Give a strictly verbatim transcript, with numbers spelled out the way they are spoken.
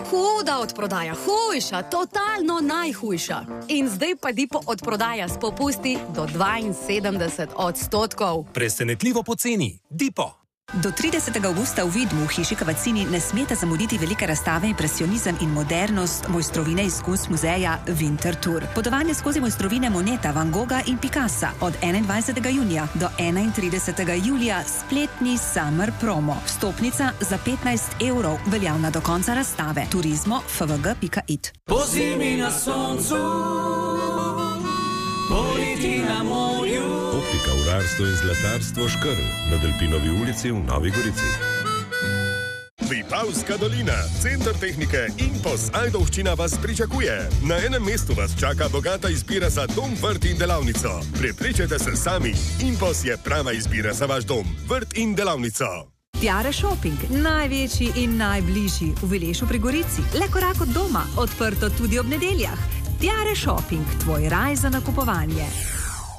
Huda odprodaja, hujša, totalno najhujša. In zdaj pa Dipo odprodaja s popusti do dvainsedemdeset odstotkov. Presenetljivo poceni. Dipo. Do tridesetega avgusta v Vidmu v hiši Cavazzini ne smete zamuditi velike razstave Impresionizem in modernost mojstrovine iz Kunstmuzeja Winter Tour. Potovanje skozi mojstrovine Moneta, Van Gogha in Picassa od enaindvajsetega junija do enaintridesetega julija spletni Summer Promo. Vstopnica za petnajst evrov, veljavna do konca razstave. Turizmo f v g pika i t. Po zimi na soncu, poleti na morju. Optika, urarstvo in zlatarstvo Škrl na Delpinovi ulici v Novi Gorici. Vipavska dolina, center tehnike Impos Ajdovščina vas pričakuje. Na enem mestu vas čaka bogata izbira za dom, vrt in delavnico. Prepričajte se sami, Impos je prava izbira za vaš dom, vrt in delavnico. Tiare Shopping, največji in najbližji v Vilešu pri Gorici. Le korak od doma, odprto tudi ob nedeljah. Tiare Shopping, tvoj raj za nakupovanje.